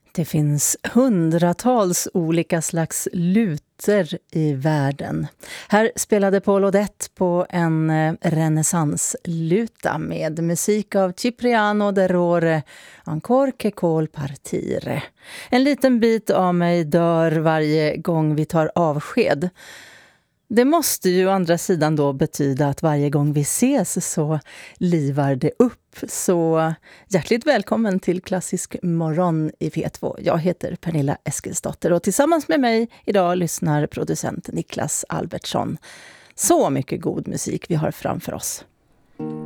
Det finns hundratals olika slags luter i världen. Här spelade Paul Odette på en renässansluta med musik av Cipriano de Rore, Ancor che col partire. En liten bit av mig dör varje gång vi tar avsked. Det måste ju å andra sidan då betyda att varje gång vi ses så livar det upp. Så hjärtligt välkommen till Klassisk morgon i P2. Jag heter Pernilla Eskilsdotter och tillsammans med mig idag lyssnar producent Niklas Albertsson. Så mycket god musik vi har framför oss.